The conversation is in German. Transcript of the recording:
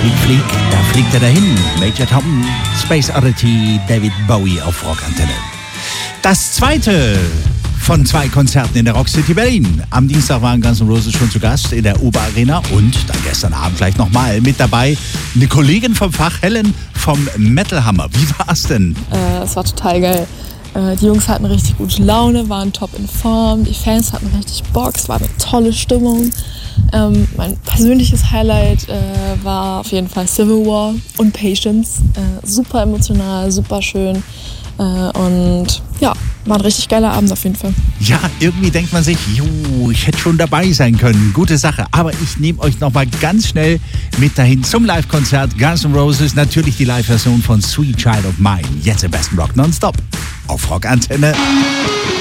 Flieg, da fliegt er dahin. Major Tom, Space Oddity, David Bowie auf Rockantenne. Das zweite von 2 Konzerten in der Rockcity Berlin. Am Dienstag waren Guns N' Roses schon zu Gast in der Ober Arena und dann gestern Abend gleich nochmal mit dabei eine Kollegin vom Fach, Helen vom Metal Hammer. Wie war's denn? Es war total geil. Die Jungs hatten richtig gute Laune, waren top in Form, die Fans hatten richtig Bock, es war eine tolle Stimmung. Mein persönliches Highlight war auf jeden Fall Civil War und Patience. Super emotional, super schön. Und ja, war ein richtig geiler Abend auf jeden Fall. Ja, irgendwie denkt man sich, ich hätte schon dabei sein können. Gute Sache. Aber ich nehme euch nochmal ganz schnell mit dahin zum Live-Konzert Guns N' Roses. Natürlich die Live-Version von Sweet Child of Mine. Jetzt im besten Rock nonstop auf Rockantenne.